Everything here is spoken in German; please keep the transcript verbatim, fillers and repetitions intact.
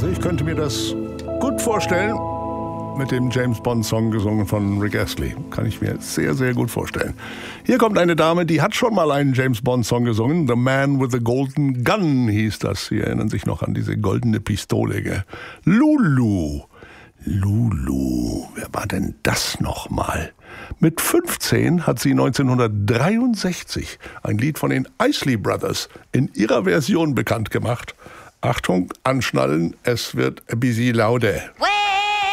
Also ich könnte mir das gut vorstellen, mit dem James-Bond-Song gesungen von Rick Astley. Kann ich mir sehr, sehr gut vorstellen. Hier kommt eine Dame, die hat schon mal einen James-Bond-Song gesungen. The Man with the Golden Gun hieß das. Sie erinnern sich noch an diese goldene Pistole. Gell? Lulu. Lulu. Wer war denn das nochmal? Mit fünfzehn hat sie neunzehnhundertdreiundsechzig ein Lied von den Isley Brothers in ihrer Version bekannt gemacht. Achtung, anschnallen, es wird ein bisschen lauter.